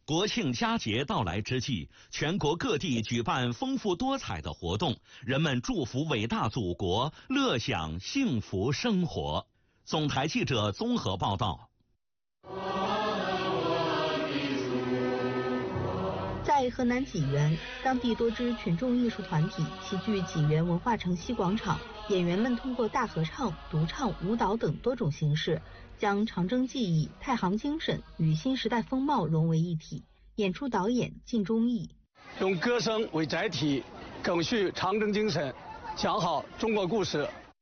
国庆佳节到来之际，全国各地举办丰富多彩的活动，人们祝福伟大祖国，乐享幸福生活。总台记者综合报道。 在河南济源，当地多支群众艺术团体齐聚济源文化城西广场，演员们通过大合唱、独唱、舞蹈等多种形式，将长征技艺、太行精神与新时代风貌融为一体。演出导演靳忠义用歌声为载体，赓续长征精神，讲好中国故事，